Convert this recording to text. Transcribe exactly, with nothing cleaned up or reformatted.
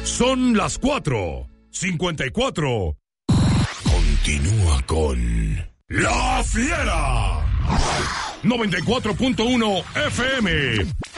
Son las cuatro cincuenta y cuatro. Continúa con La Fiera. noventa y cuatro punto uno F M.